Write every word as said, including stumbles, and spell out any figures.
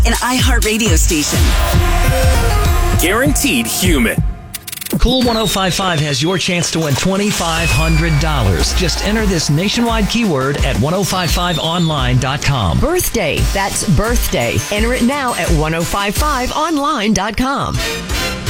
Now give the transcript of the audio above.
an iHeartRadio station. Guaranteed human. Cool one oh five point five has your chance to win two thousand five hundred dollars. Just enter this nationwide keyword at ten fifty-five online dot com. Birthday. That's birthday. Enter it now at ten fifty-five online dot com.